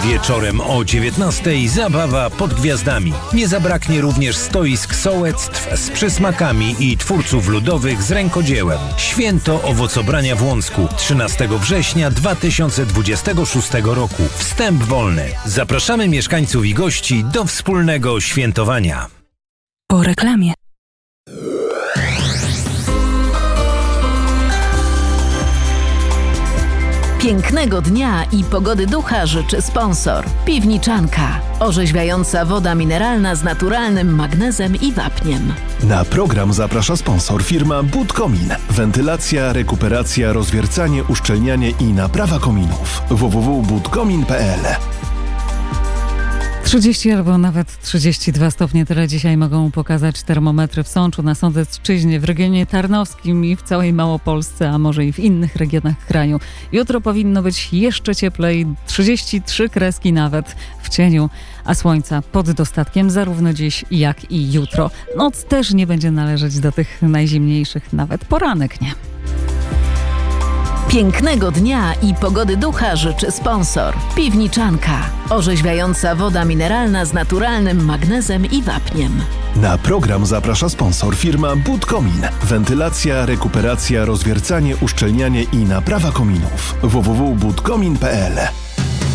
Wieczorem o 19:00 zabawa pod gwiazdami. Nie zabraknie również stoisk sołectw z przysmakami i twórców ludowych z rękodziełem. Święto owocobrania w Łącku 13 września 2026 roku. Wstęp wolny. Zapraszamy mieszkańców i gości do wspólnego świętowania. Po reklamie. Pięknego dnia i pogody ducha życzy sponsor. Piwniczanka. Orzeźwiająca woda mineralna z naturalnym magnezem i wapniem. Na program zaprasza sponsor firma Budkomin. Wentylacja, rekuperacja, rozwiercanie, uszczelnianie i naprawa kominów. www.budkomin.pl 30 albo nawet 32 stopnie tyle dzisiaj mogą pokazać termometry w Sączu, na Sądecczyźnie, w regionie tarnowskim i w całej Małopolsce, a może i w innych regionach kraju. Jutro powinno być jeszcze cieplej, 33 kreski nawet w cieniu, a słońca pod dostatkiem zarówno dziś, jak i jutro. Noc też nie będzie należeć do tych najzimniejszych, nawet poranek nie. Pięknego dnia i pogody ducha życzy sponsor. Piwniczanka. Orzeźwiająca woda mineralna z naturalnym magnezem i wapniem. Na program zaprasza sponsor firma Budkomin. Wentylacja, rekuperacja, rozwiercanie, uszczelnianie i naprawa kominów. www.budkomin.pl